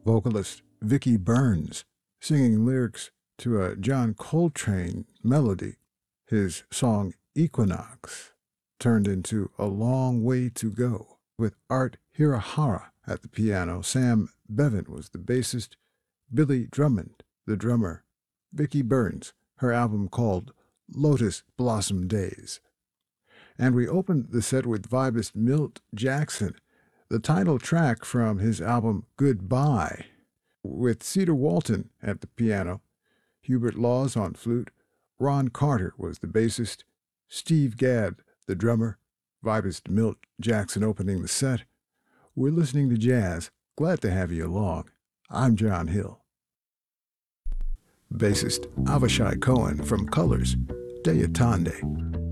vocalist Vicki Burns, singing lyrics to a John Coltrane melody. His song Equinox turned into A Long Way to Go, with Art Hirahara at the piano. Sam Bevan was the bassist, Billy Drummond the drummer, Vicki Burns, her album called Lotus Blossom Days. And we opened the set with vibist Milt Jackson, the title track from his album Goodbye, with Cedar Walton at the piano, Hubert Laws on flute, Ron Carter was the bassist, Steve Gadd the drummer, vibist Milt Jackson opening the set. We're listening to jazz. Glad to have you along. I'm John Hill. Bassist Avishai Cohen from Colors, Deyatande.